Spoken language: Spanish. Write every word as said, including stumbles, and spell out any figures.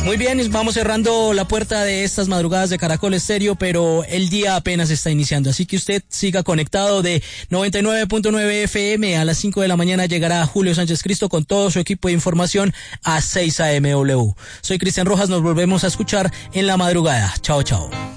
Muy bien, vamos cerrando la puerta de estas madrugadas de Caracol Estéreo, pero el día apenas está iniciando, así que usted siga conectado de noventa y nueve punto nueve F M. A las cinco de la mañana llegará Julio Sánchez Cristo con todo su equipo de información a seis A M W. Soy Cristian Rojas, nos volvemos a escuchar en la madrugada. Chao, chao.